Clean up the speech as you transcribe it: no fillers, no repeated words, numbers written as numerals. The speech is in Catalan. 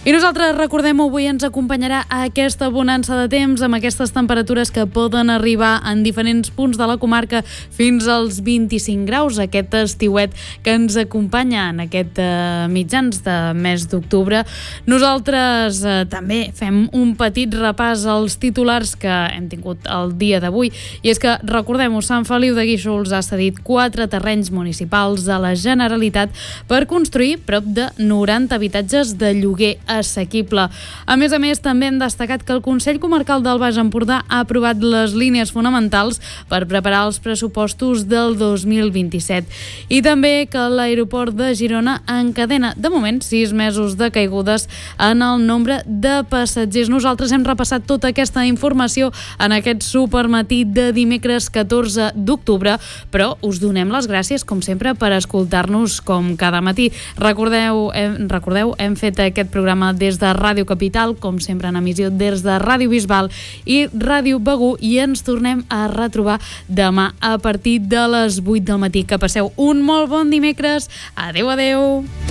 I nosaltres, recordem, avui ens acompanyarà aquesta bonança de temps amb aquestes temperatures que poden arribar en diferents punts de la comarca fins als 25 graus. Aquest estiuet que ens acompanya en aquest mitjans de mes d'octubre. Nosaltres també fem un petit repàs als titulars que hem tingut el dia d'avui. I és que, recordem-ho, Sant Feliu de Guíxols ha cedit 4 terrenys municipals a la Generalitat per construir prop de 90 habitatges de lloguer assequible. A més, també hem destacat que el Consell Comarcal del Baix Empordà ha aprovat les línies fonamentals per preparar els pressupostos del 2027. I també que l'aeroport de Girona encadena, de moment, 6 mesos de caigudes en el nombre de passatgers. Nosaltres hem repassat tota aquesta informació en aquest supermatí de dimecres 14 d'octubre, però us donem les gràcies, com sempre, per escoltar-nos com cada matí. Recordeu, hem fet aquest programa des de Ràdio Capital, com sempre en emissió des de Ràdio Bisbal i Ràdio Begur, i ens tornem a retrobar demà a partir de les 8 del matí. Que passeu un molt bon dimecres. Adeu, adeu!